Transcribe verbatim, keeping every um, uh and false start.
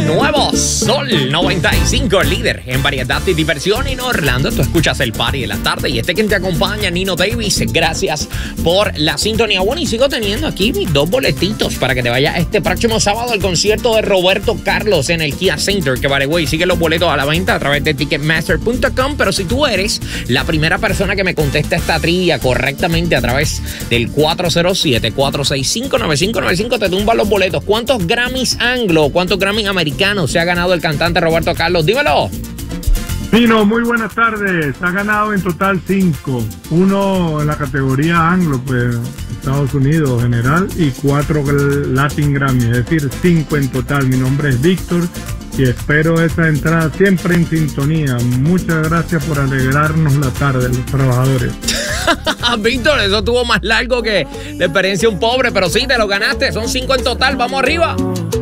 el nuevo Sol noventa y cinco, líder en variedad y diversión en Orlando. Tú escuchas el party de la tarde y este quien te acompaña, Nino Davis. Gracias por la sintonía. Bueno, y sigo teniendo aquí mis dos boletitos para que te vayas este próximo sábado al concierto de Roberto Carlos en el Kia Center, que vale, güey, sigue los boletos a la venta a través de ticketmaster punto com. Pero si tú eres la primera persona que me contesta esta trivia correctamente a través del cuatro cero siete, cuatro seis cinco, nueve cinco nueve cinco, te tumban los boletos. ¿Cuántos Grammys anglo, cuántos Grammys americanos se ha ganado el cantante Roberto Carlos? Dímelo. Pino, muy buenas tardes. Ha ganado en total cinco. Uno en la categoría anglo, pues Estados Unidos general, y cuatro Latin Grammy, es decir, cinco en total. Mi nombre es Víctor y espero esa entrada siempre en sintonía. Muchas gracias por alegrarnos la tarde, los trabajadores. Víctor, eso tuvo más largo que la experiencia un pobre, pero sí, te lo ganaste. Son cinco en total. Vamos arriba.